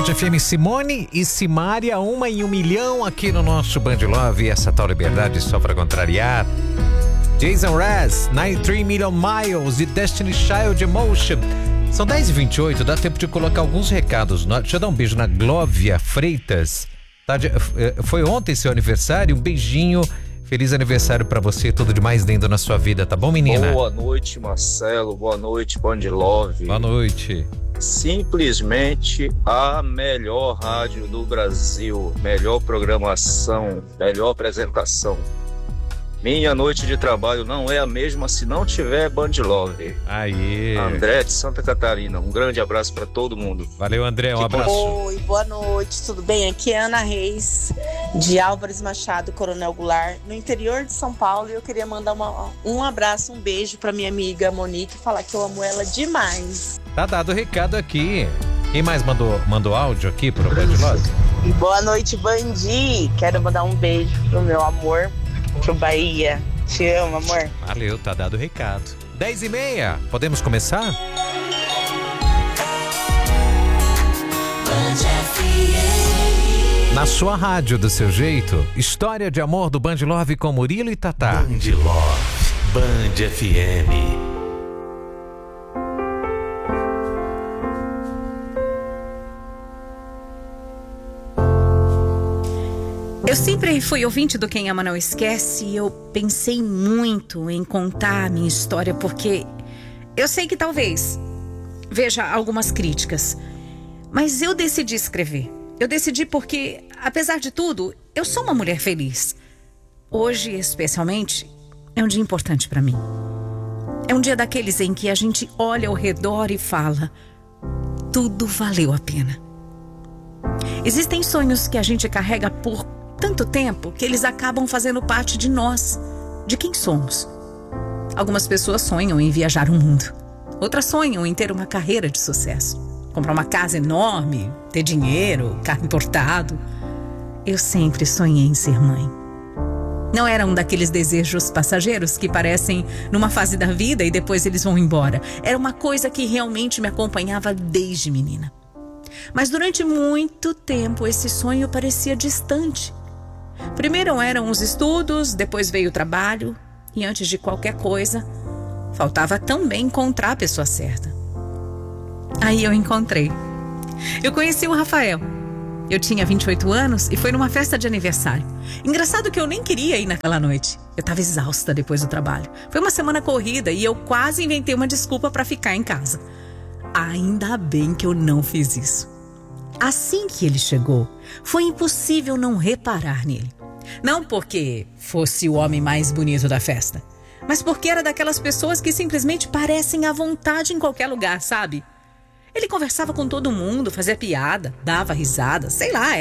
Band FM, Simone e Simária, 1 em 1 milhão aqui no nosso Band Love. Essa tal liberdade só pra contrariar. Jason Mraz, 93 Million Miles de Destiny Child Emotion. São 10h28, dá tempo de colocar alguns recados. Deixa eu dar um beijo na Glóvia Freitas. Foi ontem seu aniversário, um beijinho. Feliz aniversário pra você, tudo de mais lindo na sua vida, tá bom, menina? Boa noite, Marcelo. Boa noite, Band Love. Boa noite. Simplesmente a melhor rádio do Brasil, melhor programação, melhor apresentação. Minha noite de trabalho não é a mesma se não tiver Band Love. Aí. André de Santa Catarina, um grande abraço para todo mundo. Valeu, André, um abraço. Oi, boa noite, tudo bem? Aqui é Ana Reis, de Álvares Machado, Coronel Goulart, no interior de São Paulo. E eu queria mandar um abraço, um beijo para minha amiga Monique, falar que eu amo ela demais. Tá dado o recado aqui. Quem mais mandou áudio aqui pro Band Love? Boa noite, Bandi. Quero mandar um beijo pro meu amor, pro Bahia. Te amo, amor. Valeu, tá dado o recado. 10h30, podemos começar? Na sua rádio, do seu jeito, história de amor do Band Love com Murilo e Tatá. Band Love, Band FM. Eu sempre fui ouvinte do Quem Ama Não Esquece e eu pensei muito em contar a minha história porque eu sei que talvez veja algumas críticas, mas eu decidi escrever. Eu decidi porque, apesar de tudo, eu sou uma mulher feliz. Hoje, especialmente, é um dia importante para mim. É um dia daqueles em que a gente olha ao redor e fala: tudo valeu a pena. Existem sonhos que a gente carrega por tanto tempo que eles acabam fazendo parte de nós, de quem somos. Algumas pessoas sonham em viajar o mundo. Outras sonham em ter uma carreira de sucesso, comprar uma casa enorme, ter dinheiro, carro importado. Eu sempre sonhei em ser mãe. Não era um daqueles desejos passageiros que parecem numa fase da vida e depois eles vão embora. Era uma coisa que realmente me acompanhava desde menina. Mas durante muito tempo esse sonho parecia distante. Primeiro eram os estudos, depois veio o trabalho e antes de qualquer coisa, faltava também encontrar a pessoa certa. Aí eu encontrei. Eu conheci o Rafael. Eu tinha 28 anos e foi numa festa de aniversário. Engraçado que eu nem queria ir naquela noite. Eu estava exausta depois do trabalho. Foi uma semana corrida e eu quase inventei uma desculpa para ficar em casa. Ainda bem que eu não fiz isso. Assim que ele chegou, foi impossível não reparar nele. Não porque fosse o homem mais bonito da festa, mas porque era daquelas pessoas que simplesmente parecem à vontade em qualquer lugar, sabe? Ele conversava com todo mundo, fazia piada, dava risada, sei lá,